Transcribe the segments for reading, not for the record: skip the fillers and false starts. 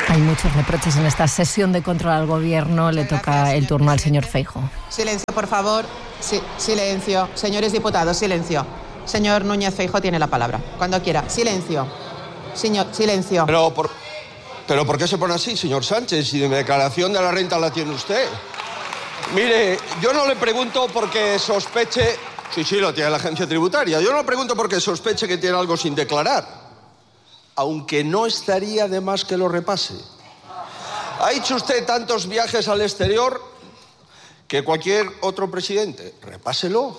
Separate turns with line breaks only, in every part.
Hay muchos reproches en esta sesión de control al gobierno. Le toca el turno al señor Feijóo.
Silencio, por favor. Sí, silencio. Señores diputados, silencio. Señor Núñez Feijóo tiene la palabra. Cuando quiera. Silencio. Señor, silencio.
Pero ¿por qué se pone así, señor Sánchez? Si de declaración de la renta la tiene usted. Mire, yo no le pregunto porque sospeche... Sí, lo tiene la agencia tributaria. Yo no le pregunto porque sospeche que tiene algo sin declarar. Aunque no estaría de más que lo repase. Ha hecho usted tantos viajes al exterior que cualquier otro presidente. Repáselo.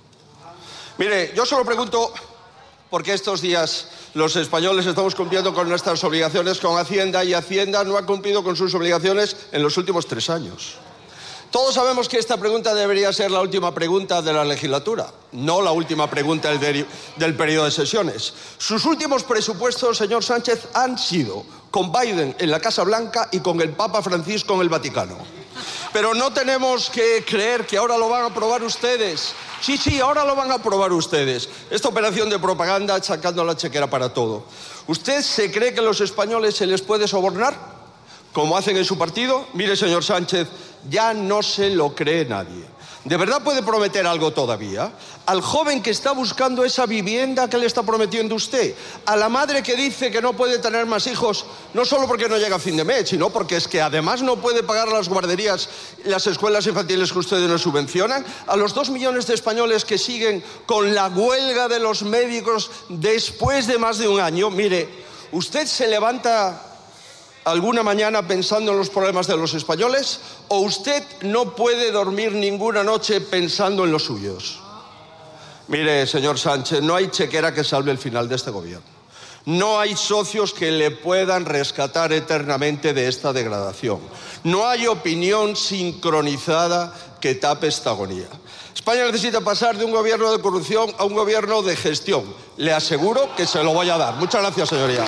Mire, yo solo pregunto porque estos días los españoles estamos cumpliendo con nuestras obligaciones con Hacienda y Hacienda no ha cumplido con sus obligaciones en los últimos 3 años. Todos sabemos que esta pregunta debería ser la última pregunta de la legislatura, no la última pregunta del periodo de sesiones. Sus últimos presupuestos, señor Sánchez, han sido con Biden en la Casa Blanca y con el Papa Francisco en el Vaticano. Pero no tenemos que creer que ahora lo van a aprobar ustedes. Sí, ahora lo van a aprobar ustedes. Esta operación de propaganda sacando la chequera para todo. ¿Usted se cree que a los españoles se les puede sobornar? Como hacen en su partido. Mire, señor Sánchez, ya no se lo cree nadie. ¿De verdad puede prometer algo todavía? Al joven que está buscando esa vivienda que le está prometiendo usted, a la madre que dice que no puede tener más hijos, no solo porque no llega a fin de mes, sino porque es que además no puede pagar las guarderías y las escuelas infantiles que ustedes nos subvencionan, a los 2 millones de españoles que siguen con la huelga de los médicos después de más de un año. Mire, usted se levanta alguna mañana pensando en los problemas de los españoles, o usted no puede dormir ninguna noche pensando en los suyos. Mire, señor Sánchez, no hay chequera que salve el final de este gobierno. No hay socios que le puedan rescatar eternamente de esta degradación. No hay opinión sincronizada que tape esta agonía. España necesita pasar de un gobierno de corrupción a un gobierno de gestión. Le aseguro que se lo voy a dar. Muchas gracias, señoría.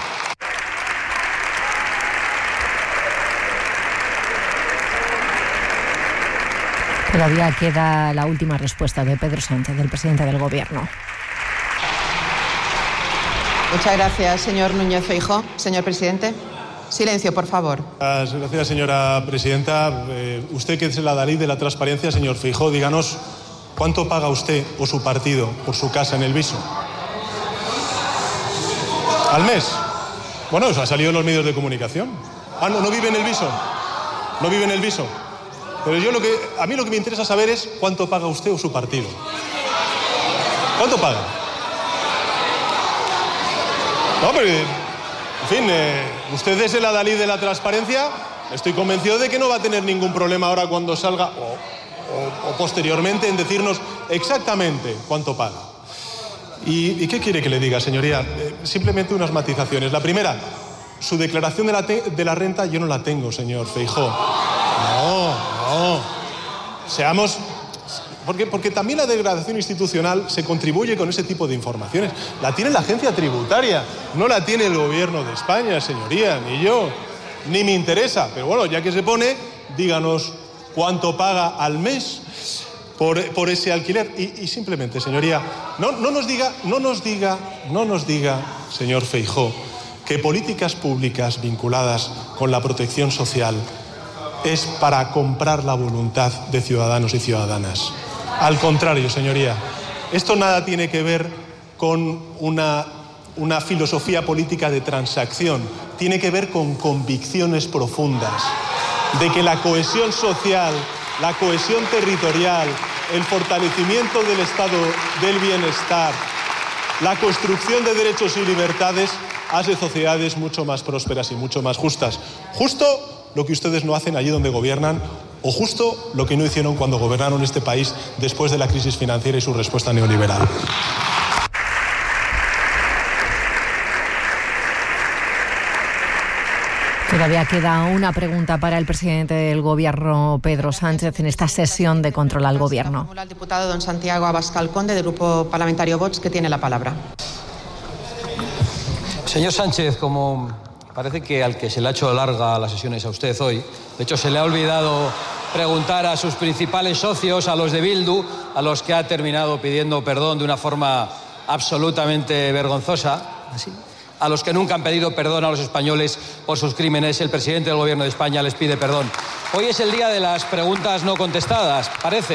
Todavía queda la última respuesta de Pedro Sánchez, del presidente del Gobierno.
Muchas gracias, señor Núñez Feijóo. Señor presidente. Silencio, por favor.
Gracias, señora presidenta. Usted, que es la Dalí de la transparencia, señor Feijóo, díganos cuánto paga usted o su partido por su casa en El Viso. ¿Al mes? Bueno, eso ha salido en los medios de comunicación. No vive en El Viso. No vive en El Viso. Pero a mí lo que me interesa saber es cuánto paga usted o su partido. ¿Cuánto paga? No, pero, en fin, usted es el adalid de la transparencia. Estoy convencido de que no va a tener ningún problema ahora cuando salga o posteriormente en decirnos exactamente cuánto paga. ¿Y qué quiere que le diga, señoría? Simplemente unas matizaciones. La primera, su declaración de la renta yo no la tengo, señor Feijóo. No. Seamos... Porque también la degradación institucional se contribuye con ese tipo de informaciones. La tiene la agencia tributaria, no la tiene el gobierno de España, señoría, ni yo, ni me interesa. Pero bueno, ya que se pone, díganos cuánto paga al mes por ese alquiler. Y simplemente, señoría, no nos diga, señor Feijóo, que políticas públicas vinculadas con la protección social es para comprar la voluntad de ciudadanos y ciudadanas. Al contrario, señoría, esto nada tiene que ver con una filosofía política de transacción, tiene que ver con convicciones profundas de que la cohesión social, la cohesión territorial, el fortalecimiento del estado del bienestar, la construcción de derechos y libertades hace sociedades mucho más prósperas y mucho más justas. Justo lo que ustedes no hacen allí donde gobiernan, o justo lo que no hicieron cuando gobernaron este país después de la crisis financiera y su respuesta neoliberal.
Todavía queda una pregunta para el presidente del Gobierno, Pedro Sánchez, en esta sesión de control al Gobierno.
El diputado don Santiago Abascal Conde, del Grupo Parlamentario Vox, que tiene la palabra.
Señor Sánchez, como parece que al que se le ha hecho larga las sesiones a usted hoy, de hecho se le ha olvidado preguntar a sus principales socios, a los de Bildu, a los que ha terminado pidiendo perdón de una forma absolutamente vergonzosa, ¿así? a los que nunca han pedido perdón a los españoles por sus crímenes. El presidente del Gobierno de España les pide perdón. Hoy es el día de las preguntas no contestadas, parece.